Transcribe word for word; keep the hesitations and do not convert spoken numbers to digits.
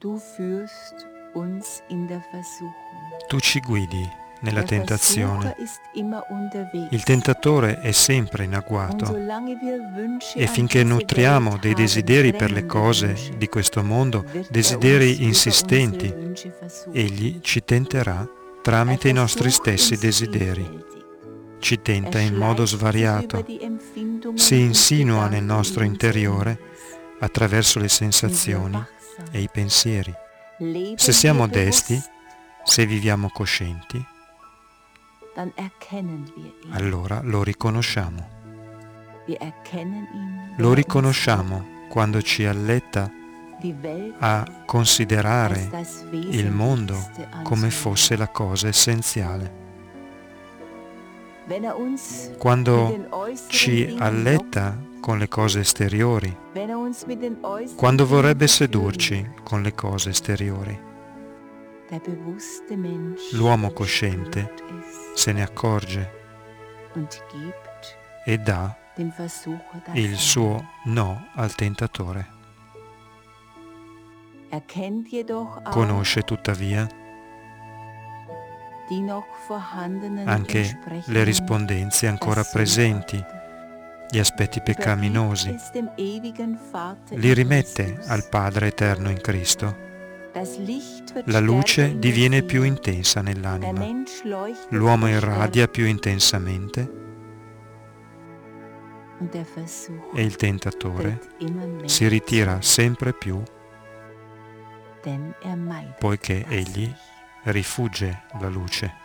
Du führst uns in der Versuchung. Tu ci guidi nella Der tentazione. Versucher ist immer unterwegs. Il tentatore è sempre in Und agguato solange wir Wünsche e an finché diese nutriamo Welt dei haben, desideri per le drängende cose Wünsche, di questo mondo, wird er uns desideri über insistenti, unsere Wünsche versuchen. egli ci tenterà Er tramite i nostri versucht stessi uns desideri. vielfältig. Ci tenta Er in modo schleicht sich über svariato, die Empfindungen si und insinua nel Gedanken nostro in unser interiore Inneres. attraverso le Sind wir sensazioni wachsam? e i pensieri. Leben Se siamo wir desti, bewusst, se viviamo coscienti, dann erkennen wir ihn. allora lo riconosciamo. Wir erkennen ihn, wenn Lo er uns riconosciamo quando ci alletta die Welt a considerare als das il mondo Wesentlichste come anzunehmen. fosse la cosa essenziale. Wenn er uns mit Quando den äußeren ci Dingen alletta con le cose esteriori, lockt, wenn er uns mit den äußeren quando Dingen vorrebbe verführen sedurci will, con le cose esteriori. der bewusste Mensch L'uomo cosciente spürt es se ne accorge und gibt e dà dem Versucher das il Nein. suo no al tentatore. Er kennt jedoch auch Conosce tuttavia die noch vorhandenen anche le Entsprechungen rispondenze ancora der presenti, Sündhafte. gli aspetti Übergibt peccaminosi, es dem ewigen Vater li in rimette Christus. al Padre eterno in Cristo. Das Licht wird La stärker luce in der diviene Seele. più intensa Der nell'anima, Mensch leuchtet l'uomo verstärkt irradia più intensamente und der Versucher e il tentatore tritt immer mehr si ritira zurück, sempre più denn er meidet poiché das egli Licht. rifugge la luce.